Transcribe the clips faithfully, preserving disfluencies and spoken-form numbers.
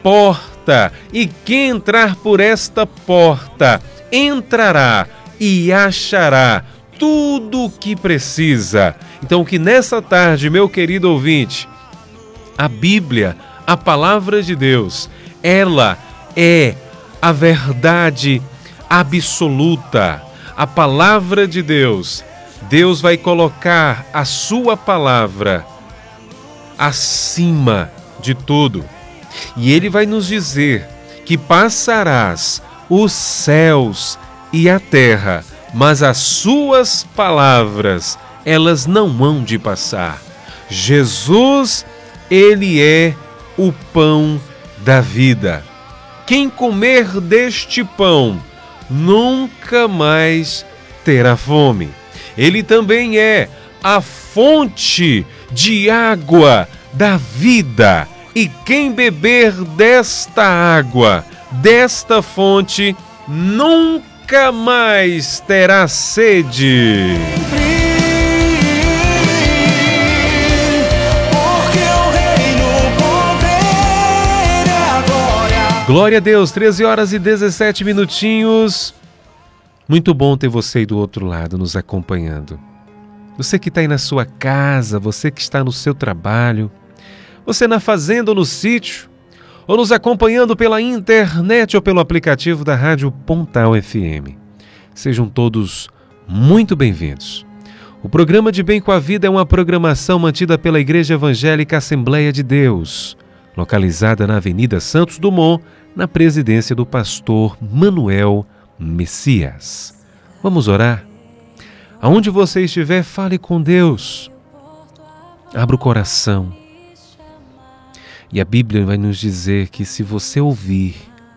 porta, e quem entrar por esta porta entrará e achará tudo o que precisa. Então, que nessa tarde, meu querido ouvinte, a Bíblia, a palavra de Deus, ela é a verdade absoluta. A palavra de Deus, Deus vai colocar a sua palavra acima de tudo. E Ele vai nos dizer que passarás os céus e a terra, mas as suas palavras, elas não hão de passar. Jesus, Ele é o pão da vida. Quem comer deste pão nunca mais terá fome. Ele também é a fonte de água da vida. E quem beber desta água, desta fonte, nunca mais terá sede. Glória a Deus, treze horas e dezessete minutinhos. Muito bom ter você aí do outro lado nos acompanhando. Você que está aí na sua casa, você que está no seu trabalho, você na fazenda ou no sítio, ou nos acompanhando pela internet ou pelo aplicativo da Rádio Pontal F M. Sejam todos muito bem-vindos. O programa De Bem com a Vida é uma programação mantida pela Igreja Evangélica Assembleia de Deus, localizada na Avenida Santos Dumont, na presidência do pastor Manuel Messias. Vamos orar? Aonde você estiver, fale com Deus. Abra o coração. E a Bíblia vai nos dizer que se você ouvir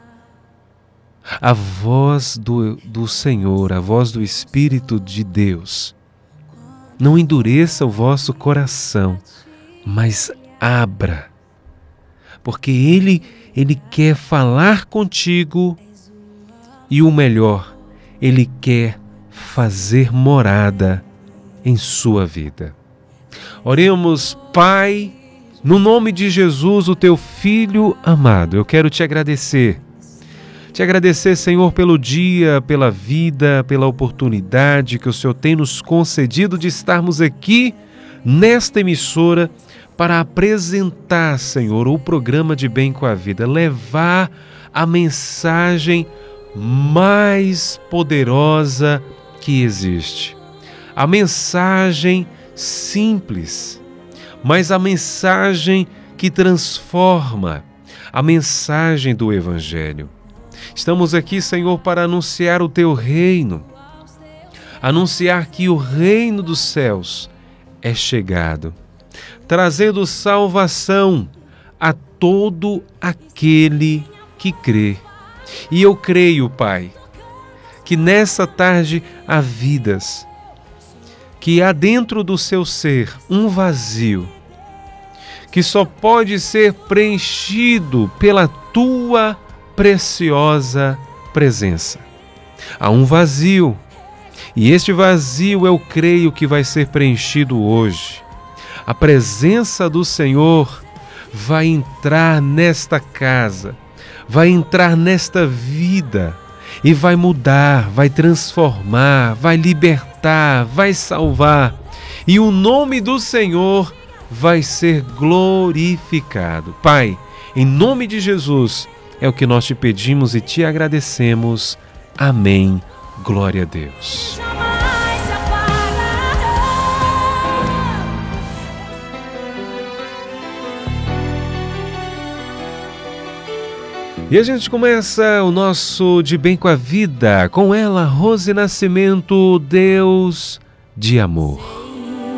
a voz do, do Senhor, a voz do Espírito de Deus, não endureça o vosso coração, mas abra. Porque Ele, Ele quer falar contigo e o melhor, Ele quer fazer morada em sua vida. Oremos, Pai, no nome de Jesus, o Teu Filho amado. Eu quero Te agradecer. Te agradecer, Senhor, pelo dia, pela vida, pela oportunidade que o Senhor tem nos concedido de estarmos aqui nesta emissora para apresentar, Senhor, o programa De Bem com a Vida, levar a mensagem mais poderosa que existe. A mensagem simples, mas a mensagem que transforma, a mensagem do Evangelho. Estamos aqui, Senhor, para anunciar o Teu reino, anunciar que o reino dos céus é chegado, trazendo salvação a todo aquele que crê. E eu creio, Pai, que nessa tarde há vidas, que há dentro do seu ser um vazio, que só pode ser preenchido pela Tua preciosa presença. Há um vazio, e este vazio eu creio que vai ser preenchido hoje. A presença do Senhor vai entrar nesta casa, vai entrar nesta vida e vai mudar, vai transformar, vai libertar, vai salvar. E o nome do Senhor vai ser glorificado. Pai, em nome de Jesus, é o que nós te pedimos e te agradecemos. Amém. Glória a Deus. E a gente começa o nosso De Bem com a Vida com ela, Rose Nascimento, Deus de amor.